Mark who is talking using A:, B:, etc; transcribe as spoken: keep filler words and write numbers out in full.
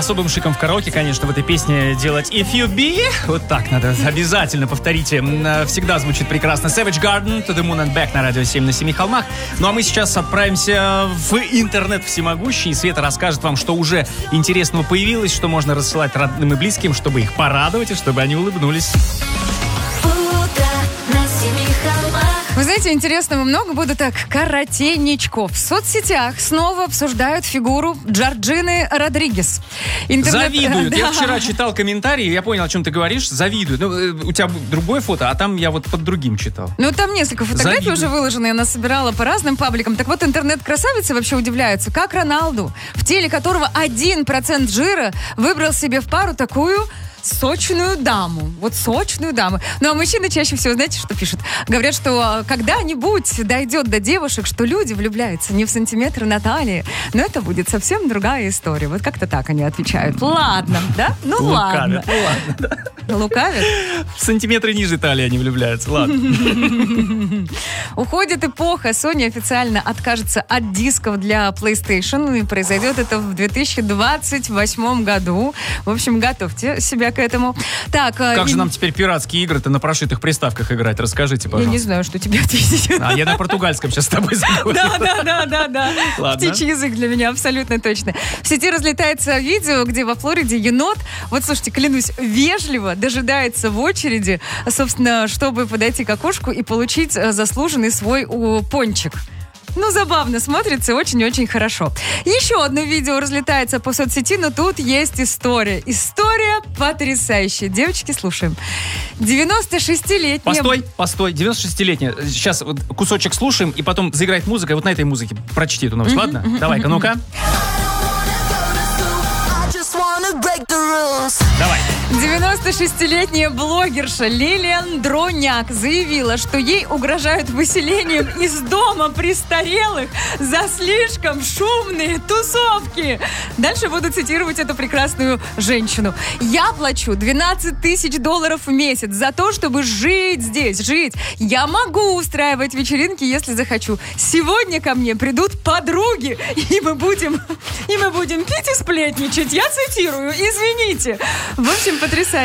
A: Особым шиком в караоке, конечно, в этой песне делать If You Be. Вот так надо, обязательно повторите. Всегда звучит прекрасно. Savage Garden, To The Moon and Back на радио семь на семи холмах. Ну а мы сейчас отправимся в интернет всемогущий. И Света расскажет вам, что уже интересного появилось, что можно рассылать родным и близким, чтобы их порадовать и чтобы они улыбнулись.
B: Вы знаете, интересного много. Буду так, коротенечко. В соцсетях снова обсуждают фигуру Джорджины Родригес.
A: Интернет... Завидуют. Да. Я вчера читал комментарии, я понял, о чем ты говоришь. Завидуют. Ну, у тебя другое фото, а там я вот под другим читал.
B: Ну, там несколько фотографий Завидуют. уже выложены. Она собирала по разным пабликам. Так вот, интернет-красавицы вообще удивляются. Как Роналду, в теле которого один процент жира, выбрал себе в пару такую... сочную даму. Вот сочную даму. Ну, а мужчины чаще всего, знаете, что пишут? Говорят, что когда-нибудь дойдет до девушек, что люди влюбляются не в сантиметры на талии, но это будет совсем другая история. Вот как-то так они отвечают. Ладно, да? Ну, ладно.
A: Лукавят.
B: Лукавят?
A: В сантиметры ниже талии они влюбляются. Ладно.
B: Уходит эпоха. Sony официально откажется от дисков для PlayStation. И произойдет это в две тысячи двадцать восьмом году. В общем, готовьте себя к этому. Так,
A: как
B: и...
A: же нам теперь пиратские игры-то на прошитых приставках играть? Расскажите, пожалуйста.
B: Я не знаю, что тебе ответить.
A: А я на португальском сейчас с тобой заговорю.
B: Да, да, да, да, да.
A: Ладно.
B: Птичий язык для меня абсолютно точно. В сети разлетается видео, где во Флориде енот, вот слушайте, клянусь, вежливо дожидается в очереди, собственно, чтобы подойти к окошку и получить заслуженный свой пончик. Ну, забавно смотрится, очень-очень хорошо. Еще одно видео разлетается по соцсети, но тут есть история. История потрясающая. Девочки, слушаем. девяностошестилетняя...
A: Постой, постой. девяностошестилетняя. Сейчас вот кусочек слушаем, и потом заиграет музыка. И вот на этой музыке прочти эту новость, uh-huh, ладно? Uh-huh, Давай-ка, uh-huh. ну-ка. Давай.
B: девяностошестилетняя блогерша Лилиан Дроняк заявила, что ей угрожают выселением из дома престарелых за слишком шумные тусовки. Дальше буду цитировать эту прекрасную женщину. «Я плачу двенадцать тысяч долларов в месяц за то, чтобы жить здесь, жить. Я могу устраивать вечеринки, если захочу. Сегодня ко мне придут подруги, и мы будем, и мы будем пить и сплетничать». Я цитирую, извините. В общем, потрясающе.